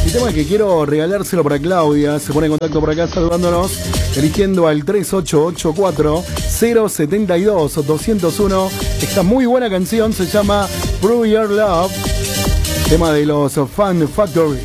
El tema que quiero regalárselo para Claudia. Se pone en contacto por acá saludándonos, eligiendo al 3884-072-201. Esta muy buena canción se llama Prove Your Love, tema de los Fan Factory.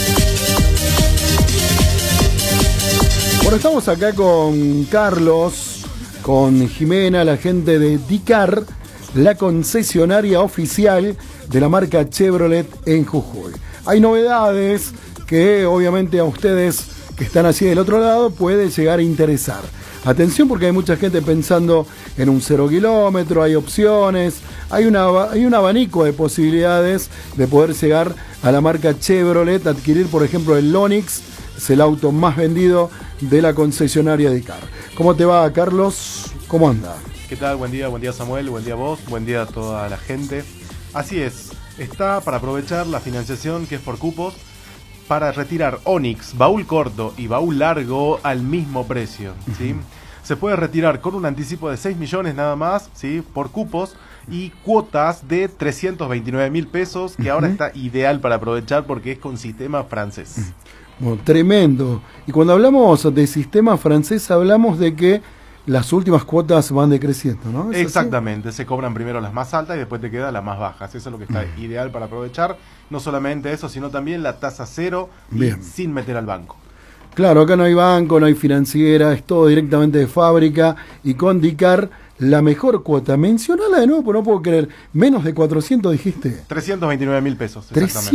Bueno, estamos acá con Carlos, con Jimena, la gente de Dicar, la concesionaria oficial de la marca Chevrolet en Jujuy. Hay novedades que obviamente a ustedes que están así del otro lado puede llegar a interesar. Atención, porque hay mucha gente pensando en un 0 kilómetro, hay opciones, hay un abanico de posibilidades de poder llegar a la marca Chevrolet, adquirir por ejemplo el Onix, es el auto más vendido de la concesionaria Dicar. ¿Cómo te va, Carlos? ¿Cómo anda? ¿Qué tal? Buen día Samuel, buen día a vos, buen día a toda la gente. Así es, está para aprovechar la financiación que es por cupos para retirar Onix, baúl corto y baúl largo al mismo precio, ¿sí? Se puede retirar con un anticipo de 6 millones nada más, ¿sí? Por cupos y cuotas de 329.000 pesos, que ahora está ideal para aprovechar porque es con sistema francés. Bueno, tremendo. Y cuando hablamos de sistema francés, hablamos de que las últimas cuotas van decreciendo, ¿no? Exactamente, se cobran primero las más altas y después te quedan las más bajas. Eso es lo que está ideal para aprovechar. No solamente eso, sino también la tasa cero y sin meter al banco. Claro, acá no hay banco, no hay financiera, es todo directamente de fábrica y con Dicar la mejor cuota. Mencionala de nuevo, porque no puedo creer. Menos de 400 dijiste. 329.000 pesos.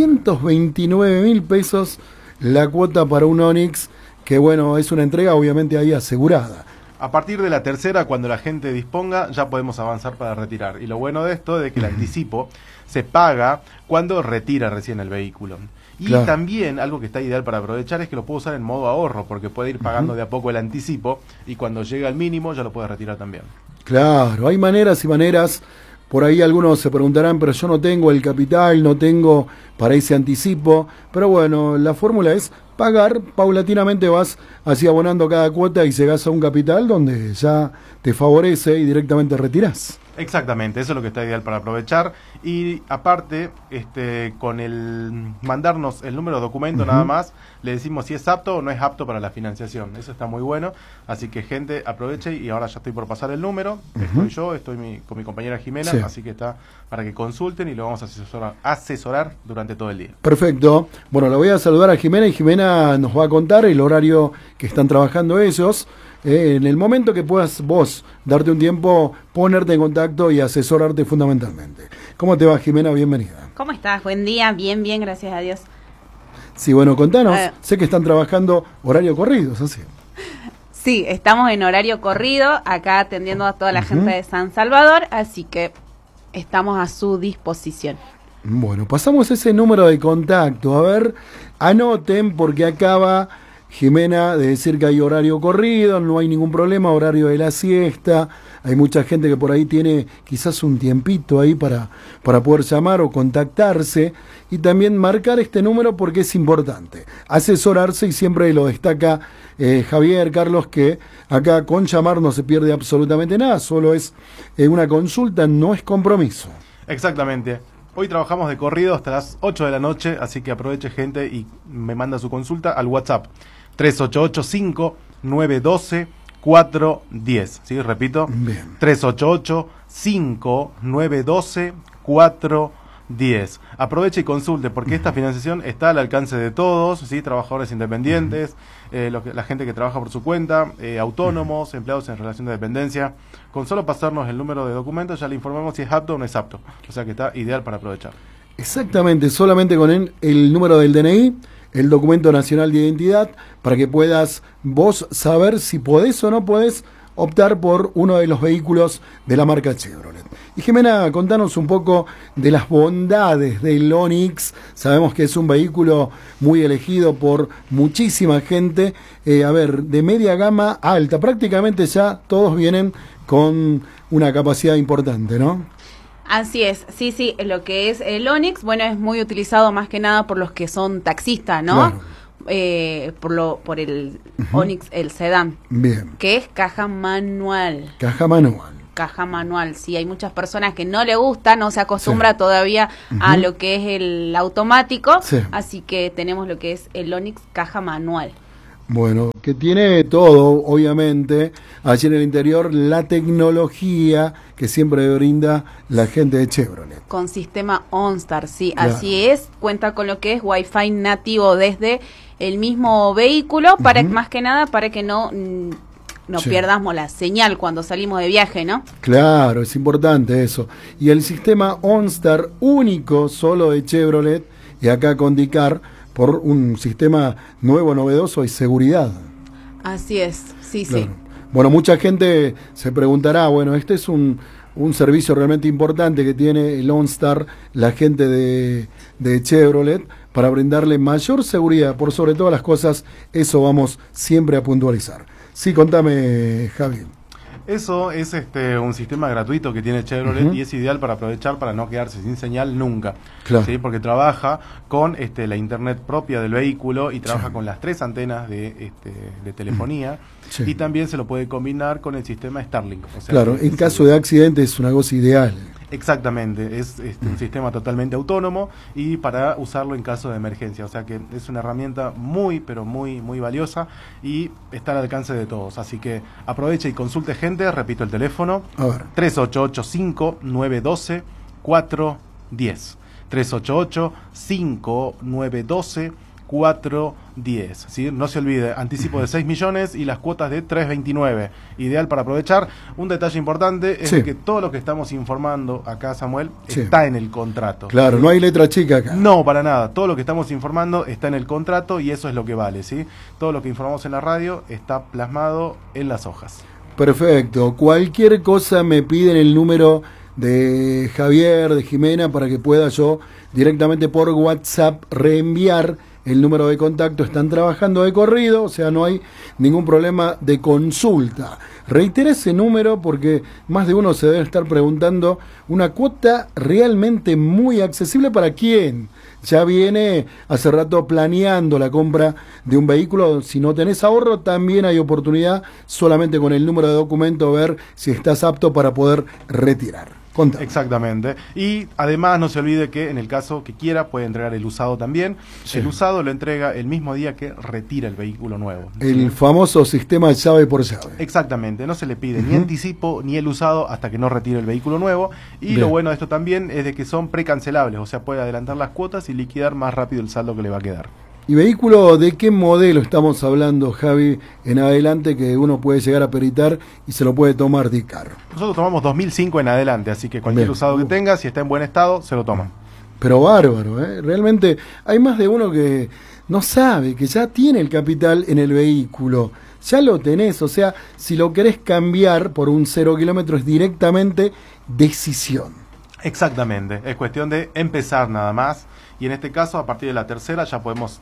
329.000 pesos la cuota para un Onix, que bueno, es una entrega obviamente ahí asegurada. A partir de la tercera, cuando la gente disponga, ya podemos avanzar para retirar. Y lo bueno de esto es de que el anticipo se paga cuando retira recién el vehículo. Y también algo que está ideal para aprovechar es que lo puedo usar en modo ahorro, porque puede ir pagando de a poco el anticipo y cuando llega al mínimo ya lo puede retirar también. Claro, hay maneras y maneras. Por ahí algunos se preguntarán, pero yo no tengo el capital, no tengo para ese anticipo. Pero bueno, la fórmula es pagar, paulatinamente vas así abonando cada cuota y llegás a un capital donde ya te favorece y directamente retirás. Exactamente, eso es lo que está ideal para aprovechar. Y aparte, con el mandarnos el número de documento nada más, le decimos si es apto o no es apto para la financiación. Eso está muy bueno, así que gente, aproveche. Y ahora ya estoy por pasar el número, estoy con mi compañera Jimena, así que está para que consulten y lo vamos a asesorar durante todo el día. Perfecto, bueno, le voy a saludar a Jimena y Jimena nos va a contar el horario que están trabajando ellos. En el momento que puedas vos darte un tiempo, ponerte en contacto y asesorarte fundamentalmente. ¿Cómo te va, Jimena? Bienvenida. ¿Cómo estás? Buen día, bien, gracias a Dios. Sí, bueno, contanos, sé que están trabajando horario corrido, ¿es así? Sí, estamos en horario corrido, acá atendiendo a toda la gente de San Salvador, así que estamos a su disposición. Bueno, pasamos ese número de contacto, a ver, anoten porque acaba Jimena de decir que hay horario corrido, no hay ningún problema, horario de la siesta, hay mucha gente que por ahí tiene quizás un tiempito ahí para poder llamar o contactarse y también marcar este número porque es importante, asesorarse y siempre lo destaca Javier, Carlos, que acá con llamar no se pierde absolutamente nada, solo es una consulta, no es compromiso. Exactamente. Hoy trabajamos de corrido hasta las 8 de la noche, así que aproveche gente y me manda su consulta al WhatsApp 3885-912-410. ¿Sí? Repito, 3885-912-410. Aproveche y consulte porque esta financiación está al alcance de todos, ¿sí? Trabajadores independientes, la gente que trabaja por su cuenta, autónomos, empleados en relación de dependencia. Con solo pasarnos el número de documentos ya le informamos si es apto o no es apto. O sea que está ideal para aprovechar. Exactamente, solamente con el número del DNI, el documento nacional de identidad, para que puedas vos saber si podés o no podés optar por uno de los vehículos de la marca Chevrolet. Y Jimena, contanos un poco de las bondades del Onix. Sabemos que es un vehículo muy elegido por muchísima gente. De media gama alta, prácticamente ya todos vienen con una capacidad importante, ¿no? Así es, sí, lo que es el Onix, bueno, es muy utilizado más que nada por los que son taxistas, ¿no? Claro. Por el Onix, el sedán. Bien. Que es caja manual. Caja manual. caja manual. Sí, hay muchas personas que no le gusta, no se acostumbra todavía a lo que es el automático, así que tenemos lo que es el Onix caja manual. Bueno, que tiene todo, obviamente, allí en el interior, la tecnología que siempre brinda la gente de Chevrolet. Con sistema OnStar, sí, claro. Así es, cuenta con lo que es Wi-Fi nativo desde el mismo vehículo, para más que nada, para que no pierdamos la señal cuando salimos de viaje, ¿no? Claro, es importante eso. Y el sistema OnStar único, solo de Chevrolet, y acá con Dicar, por un sistema nuevo, novedoso y seguridad. Así es, sí, claro. Sí. Bueno, mucha gente se preguntará, bueno, este es un servicio realmente importante que tiene el OnStar, la gente de Chevrolet, para brindarle mayor seguridad, por sobre todas las cosas, eso vamos siempre a puntualizar. Sí, contame, Javi. Eso es un sistema gratuito que tiene Chevrolet y es ideal para aprovechar para no quedarse sin señal nunca. Claro. ¿Sí? Porque trabaja con la internet propia del vehículo y trabaja con las 3 antenas de telefonía y también se lo puede combinar con el sistema Starlink. O sea, claro, en caso de accidente es una cosa ideal. Exactamente, es un sistema totalmente autónomo y para usarlo en caso de emergencia, o sea que es una herramienta muy, pero muy, muy valiosa y está al alcance de todos, así que aproveche y consulte gente, repito el teléfono, 3885-912-410, 3885-912-410, ¿sí? No se olvide, anticipo de 6 millones y las cuotas de 3.29, ideal para aprovechar. Un detalle importante es que todo lo que estamos informando acá, Samuel, está en el contrato. Claro, no hay letra chica acá. No, para nada, todo lo que estamos informando está en el contrato y eso es lo que vale, ¿sí? Todo lo que informamos en la radio está plasmado en las hojas. Perfecto, cualquier cosa me piden el número de Javier, de Jimena, para que pueda yo directamente por WhatsApp reenviar el número de contacto. Están trabajando de corrido, o sea, no hay ningún problema de consulta. Reitera ese número porque más de uno se debe estar preguntando, una cuota realmente muy accesible para quién ya viene hace rato planeando la compra de un vehículo. Si no tenés ahorro, también hay oportunidad, solamente con el número de documento, ver si estás apto para poder retirar. Contame. Exactamente. Y además no se olvide que en el caso que quiera puede entregar el usado también. El usado lo entrega el mismo día que retira el vehículo nuevo. El famoso sistema llave por llave. Exactamente. No se le pide ni anticipo ni el usado hasta que no retire el vehículo nuevo. Y lo bueno de esto también es de que son precancelables, o sea, puede adelantar las cuotas y liquidar más rápido el saldo que le va a quedar. ¿Y vehículo de qué modelo estamos hablando, Javi, en adelante, que uno puede llegar a peritar y se lo puede tomar Dicar? Nosotros tomamos 2005 en adelante, así que cualquier usado que tenga, si está en buen estado, se lo toma. Pero bárbaro, ¿eh? Realmente hay más de uno que no sabe, que ya tiene el capital en el vehículo. Ya lo tenés, o sea, si lo querés cambiar por un 0 kilómetros, directamente decisión. Exactamente, es cuestión de empezar nada más. Y en este caso, a partir de la tercera, ya podemos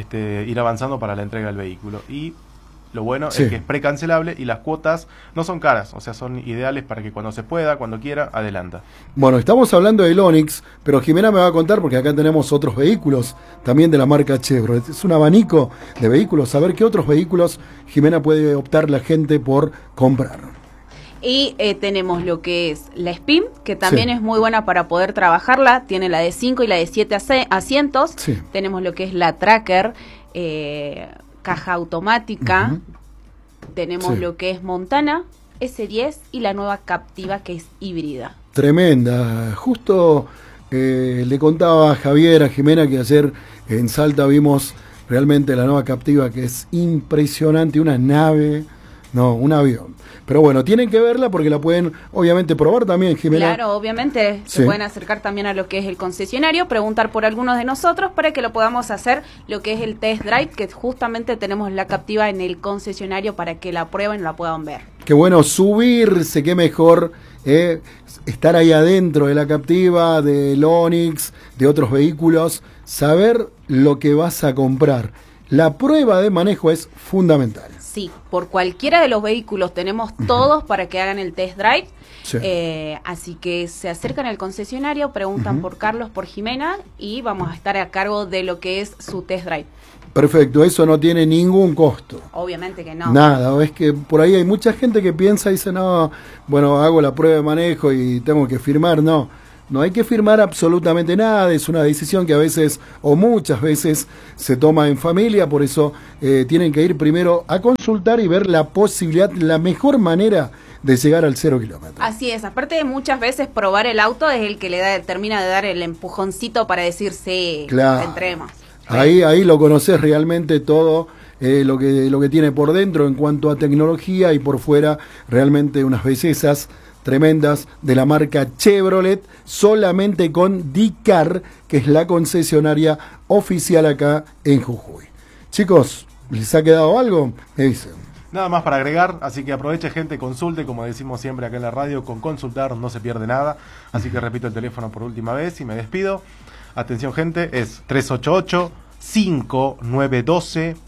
ir avanzando para la entrega del vehículo. Y lo bueno es que es precancelable y las cuotas no son caras, o sea, son ideales para que cuando se pueda, cuando quiera, adelanta. Bueno, estamos hablando del Onix, pero Jimena me va a contar, porque acá tenemos otros vehículos también de la marca Chevrolet. Es un abanico de vehículos. A ver qué otros vehículos, Jimena, puede optar la gente por comprar. Y tenemos lo que es la Spin, que también es muy buena para poder trabajarla. Tiene la de 5 y la de 7 asientos. Tenemos lo que es la Tracker, caja automática. Tenemos lo que es Montana, S10 y la nueva Captiva, que es híbrida. Tremenda. Justo le contaba a Javier, a Jimena, que ayer en Salta vimos realmente la nueva Captiva, que es impresionante. Una nave, no, un avión. Pero bueno, tienen que verla porque la pueden obviamente probar también, Jimena. Claro, obviamente se pueden acercar también a lo que es el concesionario, preguntar por algunos de nosotros para que lo podamos hacer lo que es el test drive, que justamente tenemos la Captiva en el concesionario para que la prueben y la puedan ver. Qué bueno, subirse, qué mejor estar ahí adentro de la Captiva, del Onix, de otros vehículos, saber lo que vas a comprar. la prueba de manejo es fundamental. Sí, por cualquiera de los vehículos tenemos todos para que hagan el test drive. Sí. Así que se acercan al concesionario, preguntan por Carlos, por Jimena, y vamos a estar a cargo de lo que es su test drive. Perfecto, eso no tiene ningún costo. Obviamente que no. Nada, es que por ahí hay mucha gente que piensa y dice, no, bueno, hago la prueba de manejo y tengo que firmar. No, no hay que firmar absolutamente nada, es una decisión que a veces o muchas veces se toma en familia, por eso tienen que ir primero a consultar y ver la posibilidad, la mejor manera de llegar al 0 kilómetro. Así es, aparte de muchas veces probar el auto es el que termina de dar el empujoncito para decir sí, claro. entremos. Ahí lo conoces realmente todo lo que tiene por dentro en cuanto a tecnología y por fuera realmente unas bellezas tremendas de la marca Chevrolet, solamente con Dicar, que es la concesionaria oficial acá en Jujuy. Chicos, ¿les ha quedado algo? Me dicen. Nada más para agregar, así que aproveche, gente, consulte, como decimos siempre acá en la radio, con consultar no se pierde nada, así que repito el teléfono por última vez y me despido. Atención, gente, es 388-5912-410,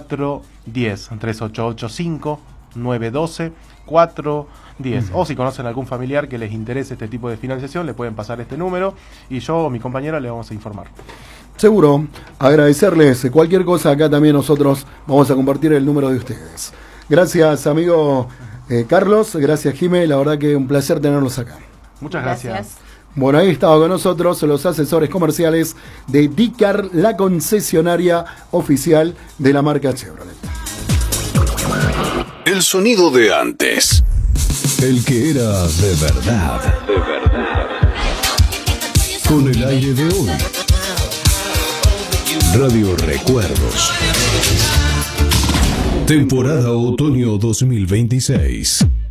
388-5912-410, o si conocen algún familiar que les interese este tipo de financiación, le pueden pasar este número y yo o mi compañera le vamos a informar. Seguro, agradecerles cualquier cosa, acá también nosotros vamos a compartir el número de ustedes. Gracias, amigo Carlos, gracias, Jimé, la verdad que un placer tenerlos acá. Muchas gracias. Bueno, ahí estaba con nosotros los asesores comerciales de Dicar, la concesionaria oficial de la marca Chevrolet. El sonido de antes. El que era de verdad. De verdad. Con el aire de hoy. Radio Recuerdos. Temporada Otoño 2026.